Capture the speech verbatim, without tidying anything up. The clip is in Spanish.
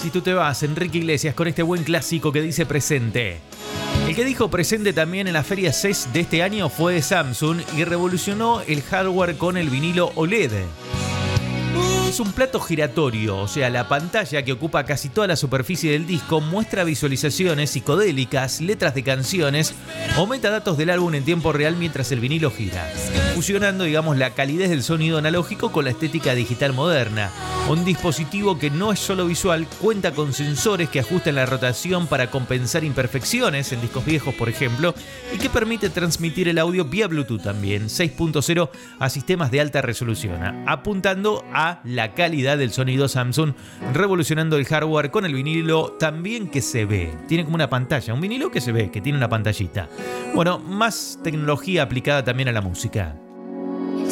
y tú te vas, Enrique Iglesias, con este buen clásico que dice presente. El que dijo presente también en la Feria C E S de este año fue Samsung y revolucionó el hardware con el vinilo O L E D. Es un plato giratorio, o sea, la pantalla que ocupa casi toda la superficie del disco muestra visualizaciones psicodélicas, letras de canciones o metadatos del álbum en tiempo real mientras el vinilo gira, fusionando, digamos, la calidez del sonido analógico con la estética digital moderna. Un dispositivo que no es solo visual, cuenta con sensores que ajustan la rotación para compensar imperfecciones en discos viejos, por ejemplo, y que permite transmitir el audio vía Bluetooth también, seis punto cero, a sistemas de alta resolución, apuntando a la calidad del sonido Samsung, revolucionando el hardware con el vinilo también que se ve. Tiene como una pantalla, un vinilo que se ve, que tiene una pantallita. Bueno, más tecnología aplicada también a la música.